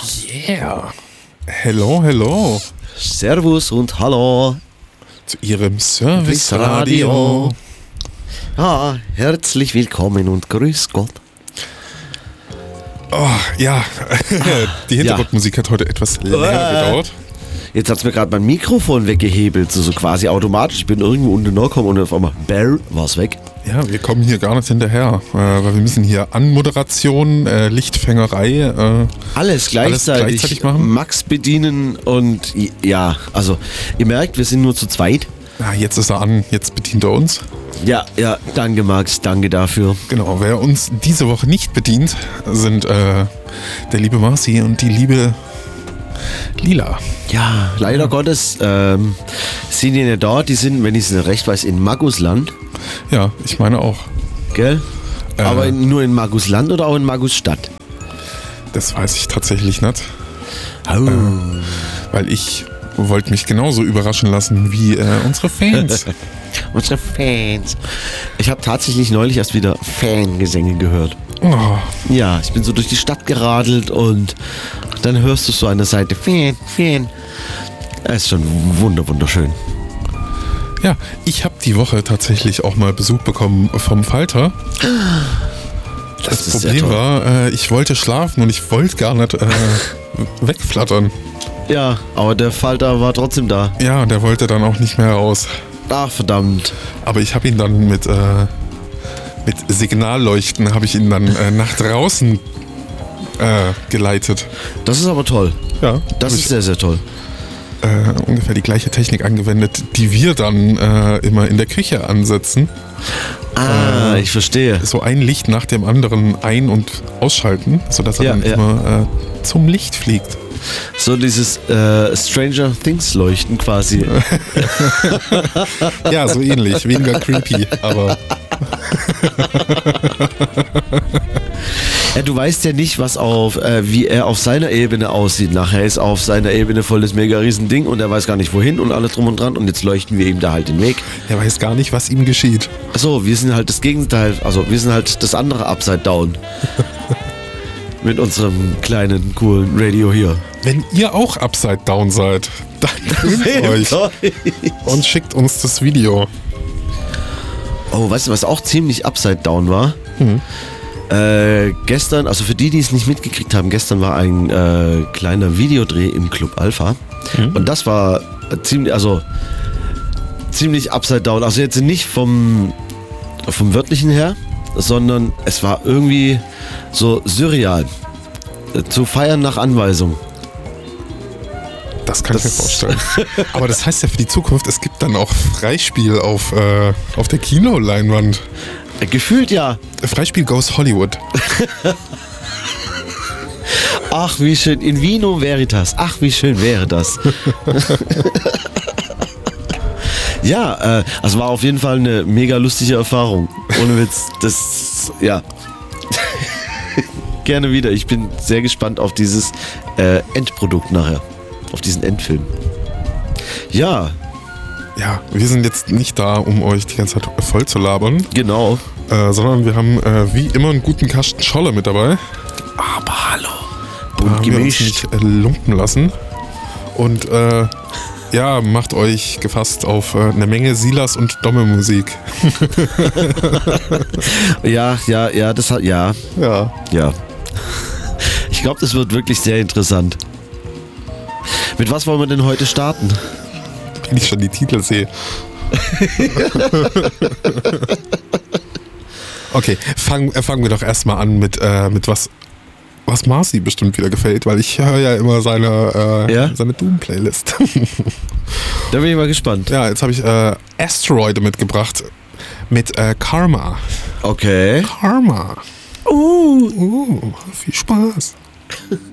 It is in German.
Yeah. Hello, hello. Servus und Hallo. Zu Ihrem Service-Radio. Ja, herzlich willkommen und grüß Gott. Oh, ja, die Hintergrundmusik hat heute etwas länger gedauert. Jetzt hat es mir gerade mein Mikrofon weggehebelt, so quasi automatisch. Ich bin irgendwo unten angekommen und auf einmal, war es weg. Ja, wir kommen hier gar nicht hinterher, weil wir müssen hier Anmoderation, Lichtfängerei, alles gleichzeitig machen. Max bedienen und ja, also ihr merkt, wir sind nur zu zweit. Ja, jetzt ist er an, jetzt bedient er uns. Ja, danke Max, danke dafür. Genau, wer uns diese Woche nicht bedient, sind der liebe Marci und die liebe Lila. Ja, leider Gottes sind die nicht da, die sind, wenn ich es nicht recht weiß, in Magusland. Ja, ich meine auch. Gell? Aber nur in Magusland oder auch in Magusstadt? Das weiß ich tatsächlich nicht. Oh. Weil ich wollte mich genauso überraschen lassen wie unsere Fans. Unsere Fans. Ich habe tatsächlich neulich erst wieder Fangesänge gehört. Oh. Ja, ich bin so durch die Stadt geradelt und dann hörst du so an der Seite Fan. Das ist schon wunderschön. Ja, ich habe die Woche tatsächlich auch mal Besuch bekommen vom Falter. Das Problem war, ich wollte schlafen und ich wollte gar nicht wegflattern. Ja, aber der Falter war trotzdem da. Ja, der wollte dann auch nicht mehr raus. Ach, verdammt. Aber ich habe ihn dann mit Signalleuchten habe ich ihn dann nach draußen geleitet. Das ist aber toll. Ja. Das ist sehr, sehr toll. Ungefähr die gleiche Technik angewendet, die wir dann immer in der Küche ansetzen. Ich verstehe. So ein Licht nach dem anderen ein- und ausschalten, sodass er dann immer zum Licht fliegt. So dieses Stranger Things Leuchten quasi. Ja, so ähnlich. Weniger creepy, aber... Ja, du weißt ja nicht, wie er auf seiner Ebene aussieht. Nachher ist auf seiner Ebene voll das mega riesen Ding und er weiß gar nicht wohin und alles drum und dran und jetzt leuchten wir ihm da halt den Weg. Er weiß gar nicht, was ihm geschieht. Achso, wir sind halt das Gegenteil, also wir sind halt das andere Upside Down. Mit unserem kleinen, coolen Radio hier. Wenn ihr auch Upside Down seid, dann filmt euch und schickt uns das Video. Oh, weißt du, was auch ziemlich Upside Down war? Gestern, also für die es nicht mitgekriegt haben, gestern war ein kleiner Videodreh im Club Alpha. Und das war ziemlich Upside Down. Also jetzt nicht vom Wörtlichen her, sondern es war irgendwie so surreal. Zu feiern nach Anweisung. Das kann ich mir vorstellen. Aber das heißt ja für die Zukunft, es gibt dann auch Freispiel auf der Kinoleinwand. Gefühlt ja. Freispiel goes Hollywood. Ach, wie schön. In Vino Veritas. Ach, wie schön wäre das. Ja, also war auf jeden Fall eine mega lustige Erfahrung. Ohne Witz. Das, ja. Gerne wieder. Ich bin sehr gespannt auf dieses Endprodukt nachher. Auf diesen Endfilm. Ja. Ja, wir sind jetzt nicht da, um euch die ganze Zeit voll zu labern. Genau. Sondern wir haben wie immer einen guten Kasten Scholle mit dabei. Aber hallo. Bunt gemischt. Wir uns nicht lumpen lassen. Und macht euch gefasst auf eine Menge Silas und Domme-Musik. Ja. Ich glaube, das wird wirklich sehr interessant. Mit was wollen wir denn heute starten? Wenn ich schon die Titel sehe. Okay, fangen wir doch erstmal an mit was Marci bestimmt wieder gefällt, weil ich höre ja immer seine Doom-Playlist. Da bin ich mal gespannt. Ja, jetzt habe ich Asteroide mitgebracht mit Karma. Okay. Karma. Viel Spaß.